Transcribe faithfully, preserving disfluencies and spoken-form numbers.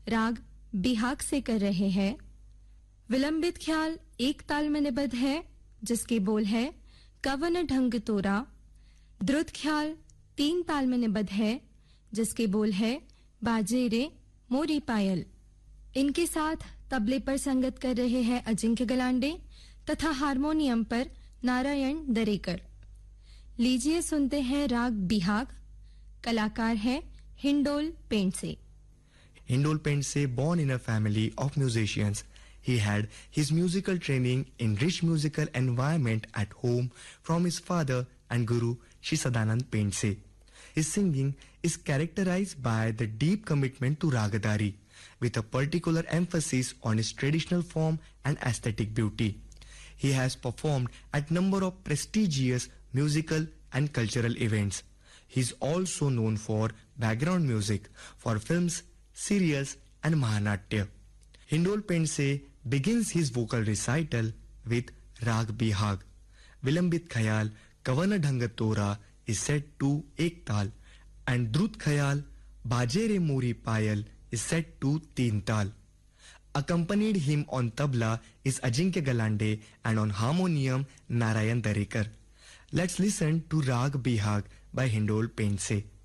राग बिहाग से कर रहे हैं। विलंबित ख्याल एक ताल में निबद्ध है जिसके बोल है कवन ढंग तोरा। द्रुत ख्याल तीन ताल में निबद्ध है जिसके बोल है बाजे रे मोरी पायल। इनके साथ तबले पर संगत कर रहे हैं अजिंक्य गलांडे तथा हारमोनियम पर नारायण दरेकर। लीजिए सुनते हैं राग बिहाग। कलाकार है indole Pendse. Hindol Pense, born in a family of musicians, he had his musical training in rich musical environment at home from his father and guru Shri Sadanand Pense. His singing is characterized by the deep commitment to ragadari, with a particular emphasis on its traditional form and aesthetic beauty. He has performed at number of prestigious musical and cultural events. He is also known for background music for films, serials and Mahanatya. Hindol Pense begins his vocal recital with Rag Bihag. Vilambit Khayal Kavana Dhanga Tora is set to Ek Tal and Drut Khayal Bajere Mori Payal is set to Teen Tal. Accompanied him on tabla is Ajinkya Galande and on harmonium Narayan Darekar. Let's listen to Rag Bihag by Hindol Pense.